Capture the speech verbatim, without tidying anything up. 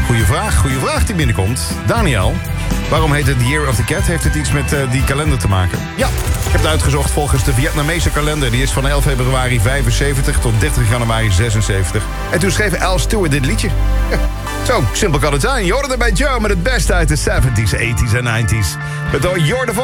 Goeie vraag, goeie vraag die binnenkomt. Daniel, waarom heet het The Year of the Cat? Heeft het iets met uh, die kalender te maken? Ja, ik heb het uitgezocht volgens de Vietnamese kalender. Die is van elf februari vijfenzeventig tot dertig januari zesenzeventig. En toen schreef Al Stewart dit liedje. Ja, zo simpel kan het zijn. Je hoorde het bij Joe met het beste uit de zeventies, tachtiger en negentiger. Met door Jordan